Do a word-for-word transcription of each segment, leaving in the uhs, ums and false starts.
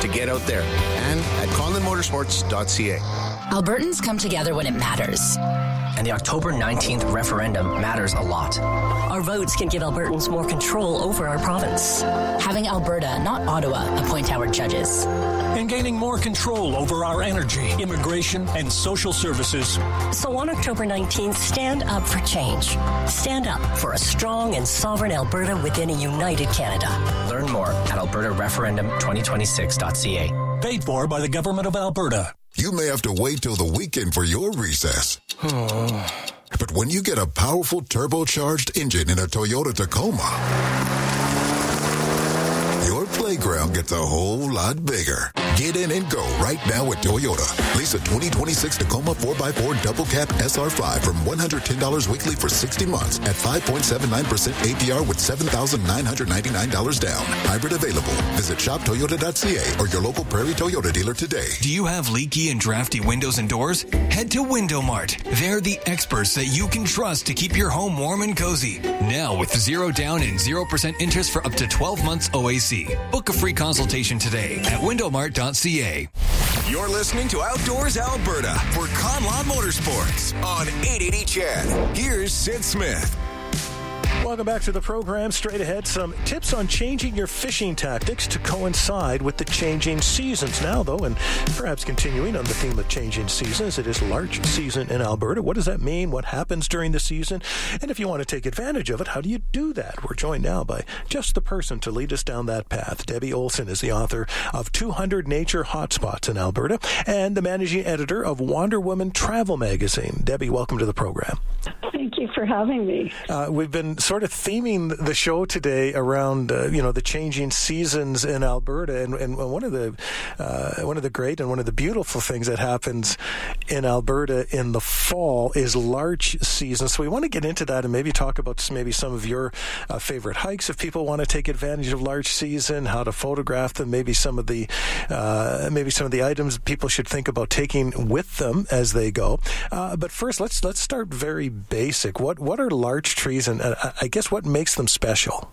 get out there and at conlin motorsports dot c a. Albertans come together when it matters. And the October nineteenth referendum matters a lot. Our votes can give Albertans more control over our province. Having Alberta, not Ottawa, appoint our judges. And gaining more control over our energy, immigration, and social services. So on October nineteenth, stand up for change. Stand up for a strong and sovereign Alberta within a united Canada. Learn more at alberta referendum twenty twenty-six dot c a. Paid for by the Government of Alberta. You may have to wait till the weekend for your recess. But when you get a powerful turbocharged engine in a Toyota Tacoma, your playground gets a whole lot bigger. Get in and go right now at Toyota. Lease a twenty twenty-six Tacoma four by four Double Cab S R five from one hundred ten dollars weekly for sixty months at five point seven nine percent A P R with seven thousand nine hundred ninety-nine dollars down. Hybrid available. Visit shop toyota dot c a or your local Prairie Toyota dealer today. Do you have leaky and drafty windows and doors? Head to Window Mart. They're the experts that you can trust to keep your home warm and cozy. Now with zero down and zero percent interest for up to twelve months O A C. Book a free consultation today at window mart dot c a. You're listening to Outdoors Alberta for Conlon Motorsports on eight eighty C H E D. Here's Sid Smith. Welcome back to the program. Straight ahead, some tips on changing your fishing tactics to coincide with the changing seasons. Now, though, and perhaps continuing on the theme of changing seasons, it is larch season in Alberta. What does that mean? What happens during the season? And if you want to take advantage of it, how do you do that? We're joined now by just the person to lead us down that path. Debbie Olson is the author of two hundred Nature Hotspots in Alberta and the managing editor of Wander Woman Travel Magazine. Debbie, welcome to the program. Thank you for having me. Uh, we've been sort of theming the show today around uh, you know the changing seasons in Alberta, and, and one of the uh, one of the great and one of the beautiful things that happens in Alberta in the fall is larch season. So we want to get into that and maybe talk about maybe some of your uh, favorite hikes if people want to take advantage of larch season, how to photograph them, maybe some of the uh, maybe some of the items people should think about taking with them as they go. Uh, but first, let's let's start very basic. What what are larch trees, and uh, I guess what makes them special?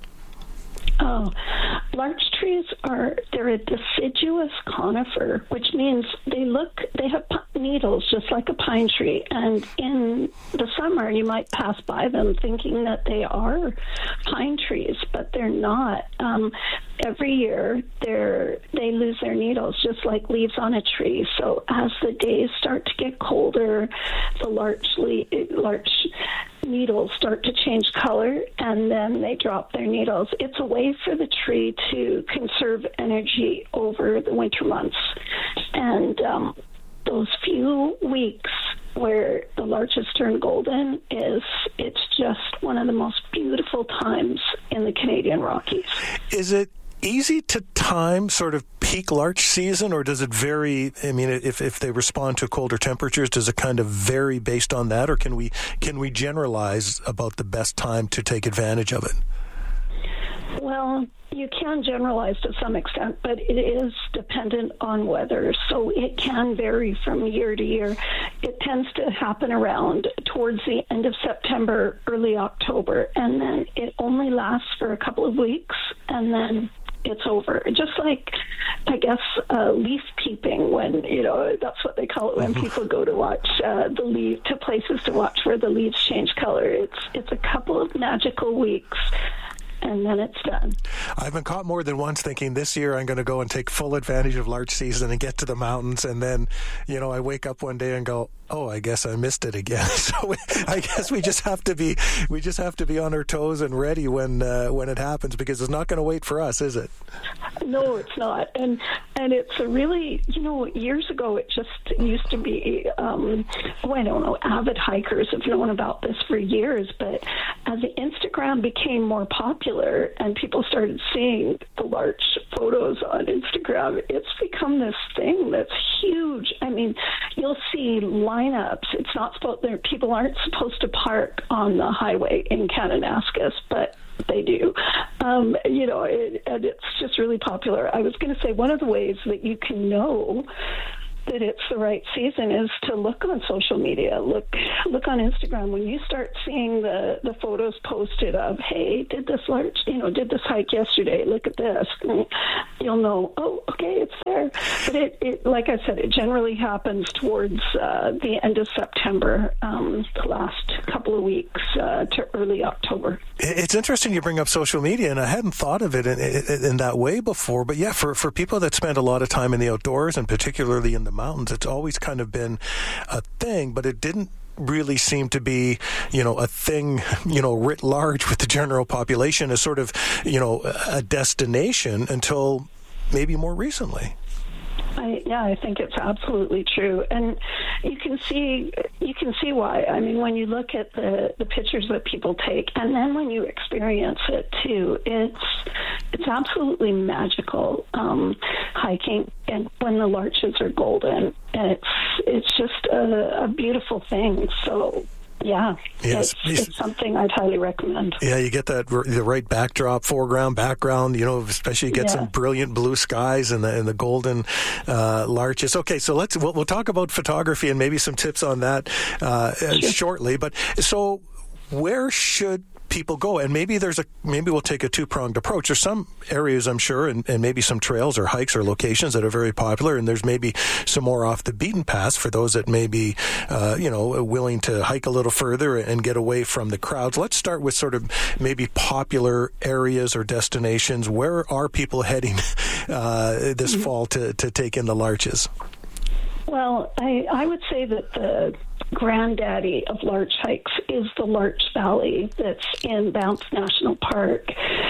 Oh, larch trees are, they're a deciduous conifer, which means they look, they have needles just like a pine tree. And in the summer, you might pass by them thinking that they are pine trees, but they're not. Um, every year, they're, they lose their needles just like leaves on a tree. So as the days start to get colder, the larch, le- larch needles start to change color, and then they drop their needles. It's a way for the tree to conserve energy over the winter months. And um, those few weeks where the larches turn golden is, it's just one of the most beautiful times in the Canadian Rockies. Is it easy to time sort of peak larch season, or does it vary? I mean, if if they respond to colder temperatures, does it kind of vary based on that, or can we can we generalize about the best time to take advantage of it? Well, you can generalize to some extent, but it is dependent on weather, so it can vary from year to year. It tends to happen around towards the end of September, early October, and then it only lasts for a couple of weeks, and then it's over. Just like, I guess, uh, leaf peeping, when, you know, that's what they call it when people go to watch uh, the leaf, to places to watch where the leaves change color. It's it's a couple of magical weeks, and then it's done. I've been caught more than once thinking this year I'm going to go and take full advantage of larch season and get to the mountains, and then, you know, I wake up one day and go, oh, I guess I missed it again. So we, I guess we just have to be we just have to be on our toes and ready when uh, when it happens, because it's not going to wait for us, is it? No, it's not. And and it's a really, you know, years ago it just used to be, um, oh, I don't know, avid hikers have known about this for years, but as the Instagram became more popular and people started seeing the larch photos on Instagram, it's become this thing that's huge. I mean, you'll see lineups. It's not supposed, there, people aren't supposed to park on the highway in Kananaskis, but they do. Um, you know, it, and it's just really popular. I was going to say, one of the ways that you can know that it's the right season is to look on social media. Look look on Instagram. When you start seeing the, the photos posted of, hey, did this larch, you know, did this hike yesterday, look at this, and you'll know, oh, okay, it's there. there. But it, it like I said, it generally happens towards uh, the end of September, um, the last couple of weeks uh, to early October. It's interesting you bring up social media, and I hadn't thought of it in, in, in that way before. But yeah, for, for people that spend a lot of time in the outdoors, and particularly in the mountains, it's always kind of been a thing, but it didn't really seem to be, you know, a thing, you know, writ large with the general population as sort of, you know, a destination until maybe more recently. I, yeah, I think it's absolutely true, and you can see you can see why. I mean, when you look at the, the pictures that people take, and then when you experience it too, it's it's absolutely magical um, hiking, and when the larches are golden, it's it's just a, a beautiful thing. So. Yeah, yes. it's, it's something I'd highly recommend. Yeah, you get that the right backdrop, foreground, background. You know, especially you get yeah. some brilliant blue skies and the and the golden uh, larches. Okay, so let's we'll, we'll talk about photography and maybe some tips on that uh, sure. shortly. But so, where should people go? And maybe there's a maybe we'll take a two-pronged approach. There's some areas, I'm sure, and, and maybe some trails or hikes or locations that are very popular, and there's maybe some more off the beaten path for those that may be uh, you know, willing to hike a little further and get away from the crowds. Let's start with sort of maybe popular areas or destinations. Where are people heading uh, this mm-hmm. fall to, to take in the larches? Well, I, I would say that the granddaddy of larch hikes is the Larch Valley that's in Banff National Park.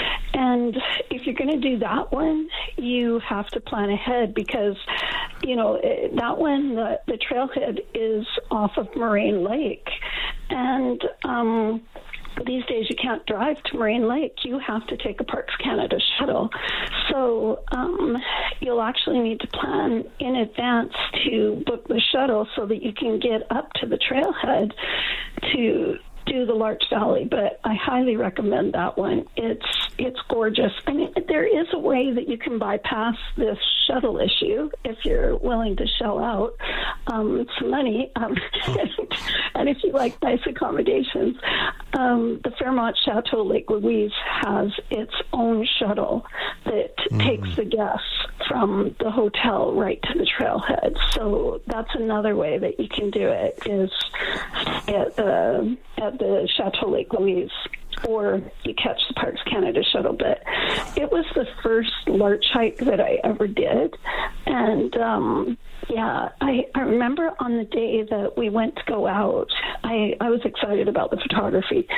And if you're going to do that one, you have to plan ahead because, you know, that one, the, the trailhead is off of Moraine Lake. And um, these days you can't drive to Moraine Lake. You have to take a Parks Canada shuttle. So um, you'll actually need to plan in advance to book the shuttle so that you can get up to the trailhead to do the Larch Valley. But I highly recommend that one. It's it's gorgeous. I mean, there is a way that you can bypass this shuttle issue if you're willing to shell out um, some money. Um, and if you like nice accommodations, um, the Fairmont Chateau Lake Louise has its own shuttle that mm. takes the guests from the hotel right to the trailhead. So that's another way that you can do it, is at the, at the Chateau Lake Louise, or you catch the Parks Canada shuttle. But it was the first larch hike that I ever did. And, um, yeah, I, I remember on the day that we went to go out, I, I was excited about the photography.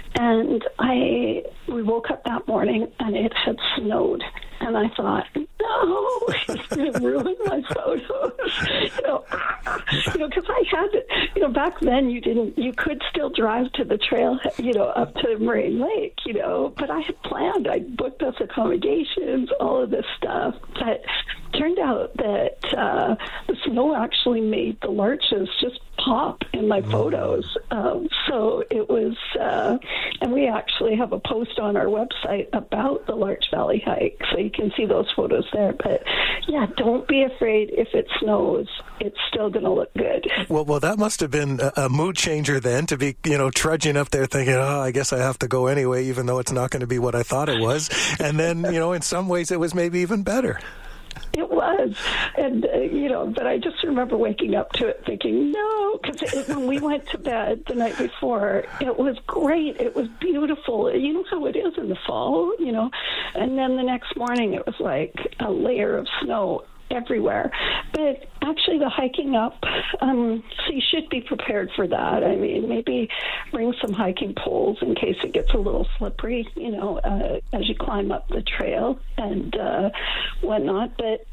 And I we woke up that morning and it had snowed. And I thought, no, it's going to ruin my photos. You know, you know, because I had, you know, back then you didn't, you could still drive to the trail, you know, up to Moraine Lake, you know, but I had planned, I booked us accommodations, all of this stuff. But it turned out that uh, the snow actually made the larches just pop in my photos. Um, so it was, uh, and we actually have a post on our website about the Larch Valley hike, so you can see those photos there. But yeah, don't be afraid if it snows. It's still going to look good. Well, well, that must have been a, a mood changer then, to be, you know, trudging up there thinking, oh, I guess I have to go anyway, even though it's not going to be what I thought it was. And then, you know, in some ways it was maybe even better. It was, and uh, you know, but I just remember waking up to it thinking, no, because when we went to bed the night before, it was great, it was beautiful, you know how it is in the fall, you know, and then the next morning it was like a layer of snow everywhere. But actually the hiking up, um, so you should be prepared for that. I mean, maybe bring some hiking poles in case it gets a little slippery, you know, uh, as you climb up the trail and uh, whatnot. But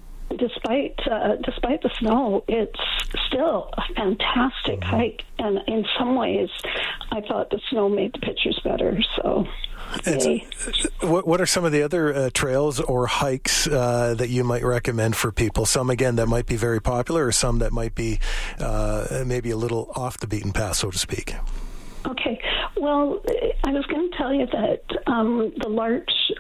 despite uh, despite the snow, it's still a fantastic hike. And in some ways, I thought the snow made the pictures better. So. Hey. What, what are some of the other uh, trails or hikes uh, that you might recommend for people? Some, again, that might be very popular, or some that might be uh, maybe a little off the beaten path, so to speak. Okay. Well, I was going to tell you that um, the Larch uh,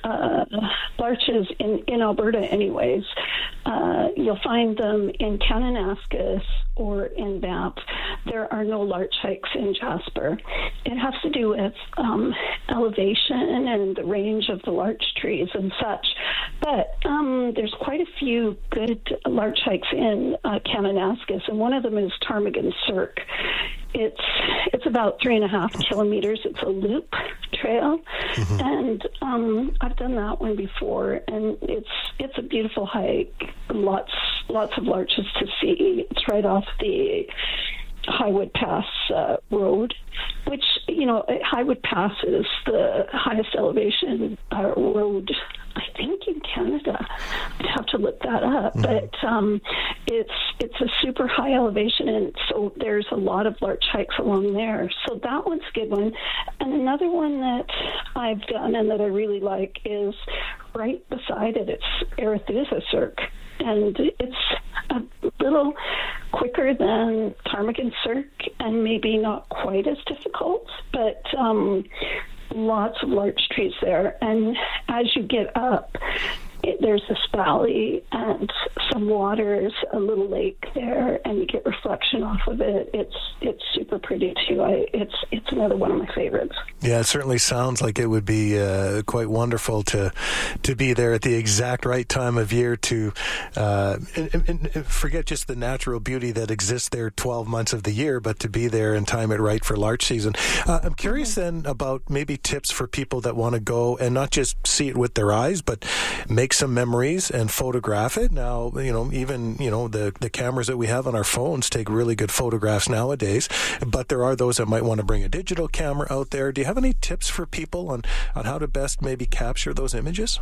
uh, larches in, in Alberta anyways. Uh, you'll find them in Kananaskis or in Banff. There are no larch hikes in Jasper. It has to do with um, elevation and the range of the larch trees and such. But um, there's quite a few good larch hikes in uh, Kananaskis, and one of them is Ptarmigan Cirque. It's it's about three and a half kilometers. It's a loop trail, mm-hmm. and um, I've done that one before, and it's it's a beautiful hike. Lots lots of larches to see. It's right off the Highwood Pass uh, road, which, you know, Highwood Pass is the highest elevation uh, road, I think, in Canada. I'd have to look that up, mm-hmm. but um, it's it's a super high elevation, and so there's a lot of larch hikes along there. So that one's a good one. And another one that I've done and that I really like is right beside it. It's Arethusa Cirque. And it's a little quicker than Ptarmigan Cirque and maybe not quite as difficult, but um, lots of larch trees there. And as you get up, it, there's this valley and some waters, a little lake there, and you get reflection off of it. It's it's super pretty too. I, it's it's another one of my favorites. Yeah, it certainly sounds like it would be uh, quite wonderful to to be there at the exact right time of year to uh, and, and forget just the natural beauty that exists there twelve months of the year, but to be there and time it right for larch season. Uh, I'm curious mm-hmm. then about maybe tips for people that want to go and not just see it with their eyes, but make some memories and photograph it. Now, you know, even, you know, the, the cameras that we have on our phones take really good photographs nowadays, but there are those that might want to bring a digital camera out there. Do you have any tips for people on, on how to best maybe capture those images?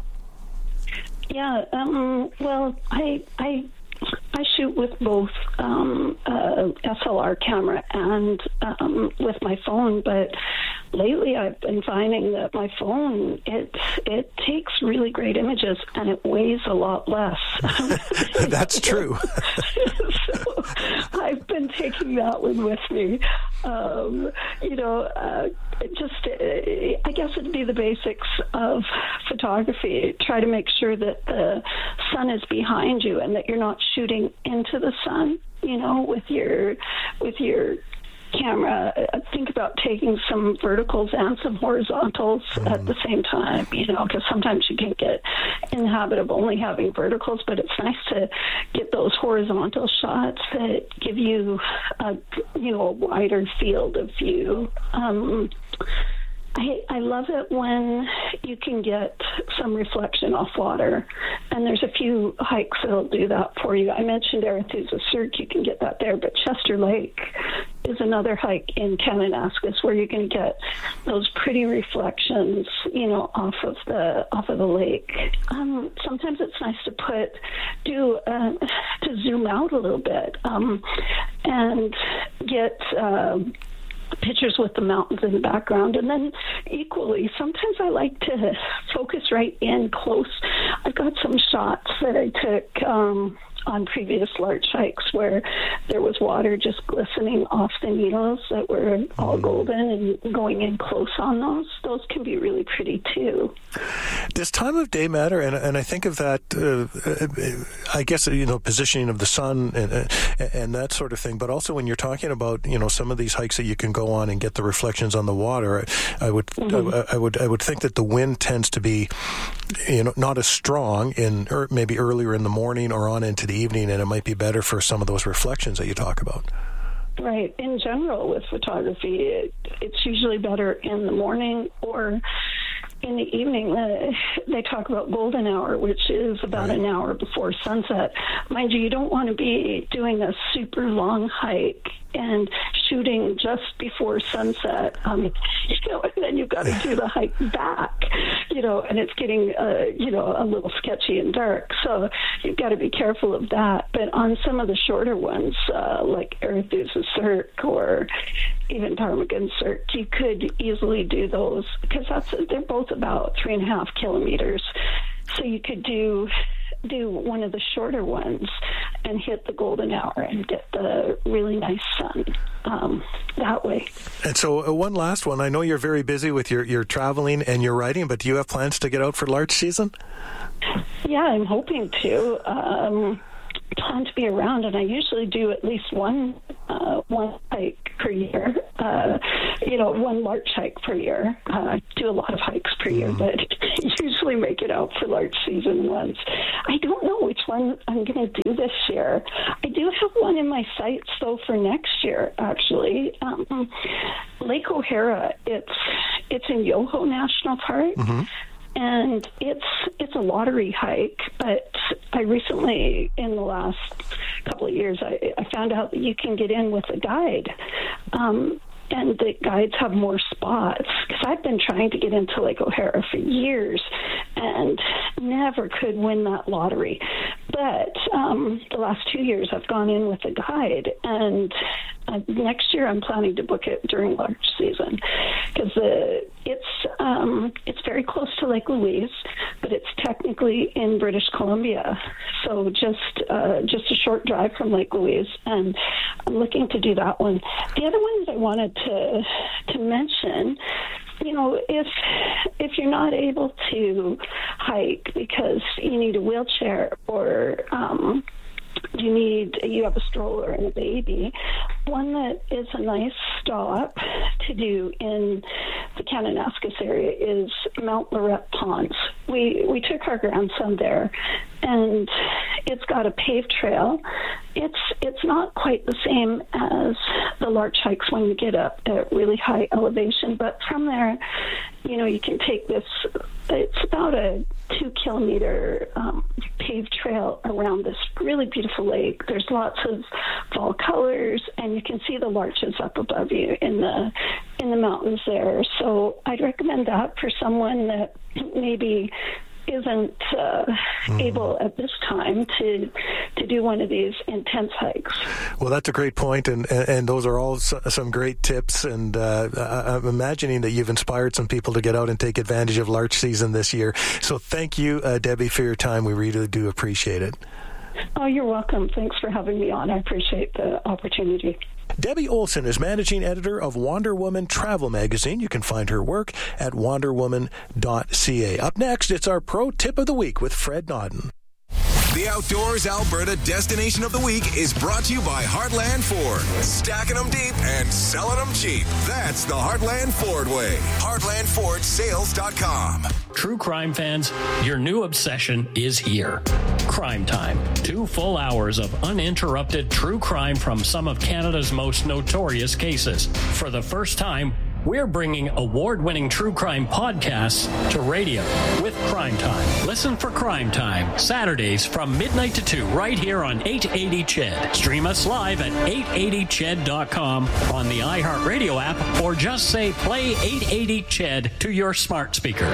Yeah, um, well, I, I, I shoot with both um, uh, S L R camera and um, with my phone, but lately I've been finding that my phone, it it takes really great images and it weighs a lot less. That's true. So I've been taking that one with me. Um, you know, uh, just, uh, I guess it'd be the basics of photography. Try to make sure that the sun is behind you and that you're not shooting into the sun, you know, with your, with your camera. Think about taking some verticals and some horizontals mm-hmm. at the same time, you know, because sometimes you can get in the habit of only having verticals, but it's nice to get those horizontal shots that give you a, you know, a wider field of view. Um, I, I love it when you can get some reflection off water, and there's a few hikes that'll do that for you. I mentioned Arethusa Cirque, you can get that there, but Chester Lake is another hike in Kananaskis where you can get those pretty reflections, you know, off of the off of the lake. Um, sometimes it's nice to put do uh, to zoom out a little bit um, and get. Uh, pictures with the mountains in the background, and then equally sometimes I like to focus right in close. I've got some shots that I took um on previous larch hikes where there was water just glistening off the needles that were all golden, and going in close on those, those can be really pretty too. Does time of day matter? And, and I think of that, uh, I guess, you know, positioning of the sun and, and that sort of thing, but also when you're talking about, you know, some of these hikes that you can go on and get the reflections on the water, I would, mm-hmm. I, I would, I would think that the wind tends to be, you know, not as strong in, or maybe earlier in the morning or on into the evening, and it might be better for some of those reflections that you talk about. Right. In general, with photography, it, it's usually better in the morning or in the evening. Uh, they talk about golden hour, which is about right. an hour before sunset. Mind you, you don't want to be doing a super long hike and shooting just before sunset, um, you know, and then you've got to do the hike back, you know, and it's getting, uh, you know, a little sketchy and dark. So you've got to be careful of that. But on some of the shorter ones, uh, like Arethusa Cirque or even Ptarmigan Cirque, you could easily do those because that's they're both about three and a half kilometers. So you could do do one of the shorter ones and hit the golden hour and get the really nice sun um, that way. And so uh, one last one. I know you're very busy with your, your traveling and your writing, but do you have plans to get out for larch season? Yeah, I'm hoping to. Um, plan to be around, and I usually do at least one uh, one hike per year. Uh, you know, one larch hike per year. Uh, I do a lot of hikes per year, but usually make it out for larch season once. I don't know which one I'm going to do this year. I do have one in my sights though for next year. Actually, um, Lake O'Hara. It's it's in Yoho National Park. Mm-hmm. And it's it's a lottery hike, but I recently, in the last couple of years, I, I found out that you can get in with a guide. Um, and the guides have more spots, because I've been trying to get into Lake O'Hara for years and never could win that lottery. But um, the last two years I've gone in with a guide, and uh, next year I'm planning to book it during larch season, because it's um, it's very close to Lake Louise, but it's technically in British Columbia, so just uh, just a short drive from Lake Louise, and I'm looking to do that one. The other one that I wanted to to mention, you know, if if you're not able to hike because you need a wheelchair, or um, you need you have a stroller and a baby, one that is a nice stop to do in the Kananaskis area is Mount Lorette Ponds. We we took our grandson there, and it's got a paved trail. It's it's not quite the same as the larch hikes when you get up at really high elevation, but from there, you know, you can take this. It's about a two kilometer um, paved trail around this really beautiful lake. There's lots of fall colors, and you can see the larches up above you in the in the mountains there. So I'd recommend that for someone that maybe isn't uh, mm. able at this time to to do one of these intense hikes. Well, that's a great point, and and, and those are all some great tips. And uh, I'm imagining that you've inspired some people to get out and take advantage of larch season this year. So thank you, uh, Debbie, for your time. We really do appreciate it. Oh, you're welcome. Thanks for having me on. I appreciate the opportunity. Debbie Olson is managing editor of Wander Woman Travel Magazine. You can find her work at wander woman dot c a. Up next, it's our Pro Tip of the Week with Fred Nodden. The Outdoors Alberta Destination of the Week is brought to you by Heartland Ford. Stacking them deep and selling them cheap. That's the Heartland Ford way. heartland ford sales dot com. True crime fans, your new obsession is here. Crime Time. Two full hours of uninterrupted true crime from some of Canada's most notorious cases. For the first time, we're bringing award-winning true crime podcasts to radio with Crime Time. Listen for Crime Time, Saturdays from midnight to two, right here on eight eighty C H E D. Stream us live at eight eighty C H E D dot com on the iHeartRadio app, or just say play eight eighty C H E D to your smart speaker.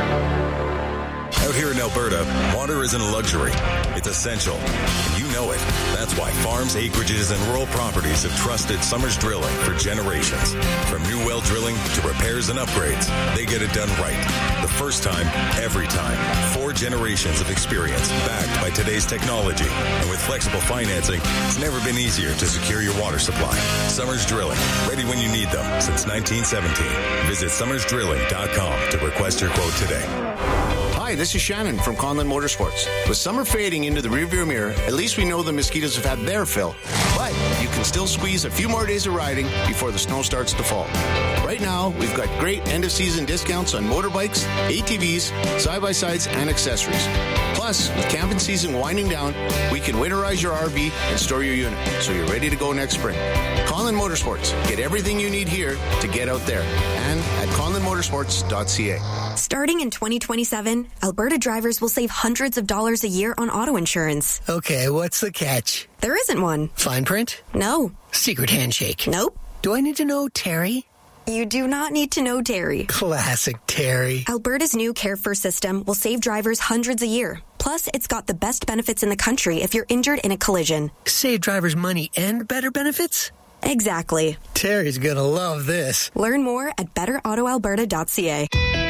Out here in Alberta, water isn't a luxury. It's essential. And you know it. That's why farms, acreages, and rural properties have trusted Summers Drilling for generations. From new well drilling to repairs and upgrades, they get it done right. The first time, every time. Four generations of experience backed by today's technology. And with flexible financing, it's never been easier to secure your water supply. Summers Drilling, ready when you need them since nineteen seventeen. Visit summers drilling dot com to request your quote today. Hi, this is Shannon from Conlon Motorsports. With summer fading into the rearview mirror, at least we know the mosquitoes have had their fill. But you can still squeeze a few more days of riding before the snow starts to fall. Right now, we've got great end-of-season discounts on motorbikes, A T Vs, side-by-sides, and accessories. Plus, with camping season winding down, we can winterize your R V and store your unit, so you're ready to go next spring. Conlon Motorsports. Get everything you need here to get out there. And at conlon motorsports dot c a. Starting in twenty twenty-seven, Alberta drivers will save hundreds of dollars a year on auto insurance. Okay, what's the catch? There isn't one. Fine print? No. Secret handshake? Nope. Do I need to know Terry? You do not need to know Terry. Classic Terry. Alberta's new Care First system will save drivers hundreds a year. Plus, it's got the best benefits in the country if you're injured in a collision. Save drivers money and better benefits? Exactly. Terry's gonna love this. Learn more at better auto alberta dot c a.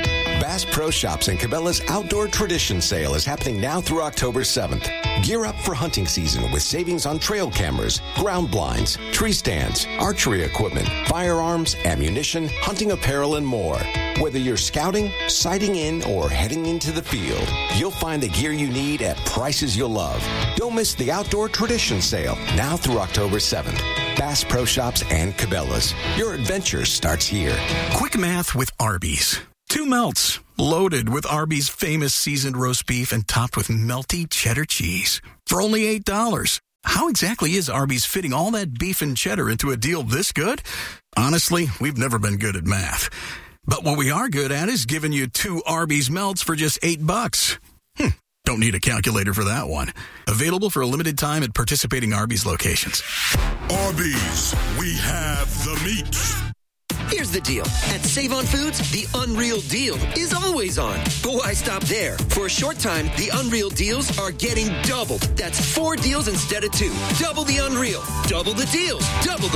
Bass Pro Shops and Cabela's Outdoor Tradition Sale is happening now through October seventh. Gear up for hunting season with savings on trail cameras, ground blinds, tree stands, archery equipment, firearms, ammunition, hunting apparel, and more. Whether you're scouting, sighting in, or heading into the field, you'll find the gear you need at prices you'll love. Don't miss the Outdoor Tradition Sale now through October seventh. Bass Pro Shops and Cabela's. Your adventure starts here. Quick math with Arby's. Two melts, loaded with Arby's famous seasoned roast beef and topped with melty cheddar cheese. For only eight dollars. How exactly is Arby's fitting all that beef and cheddar into a deal this good? Honestly, we've never been good at math. But what we are good at is giving you two Arby's melts for just eight bucks. Hmm. Don't need a calculator for that one. Available for a limited time at participating Arby's locations. Arby's, we have the meat. Here's the deal. At Save-On Foods, the Unreal Deal is always on. But why stop there? For a short time, the Unreal Deals are getting doubled. That's four deals instead of two. Double the Unreal. Double the deals. Double the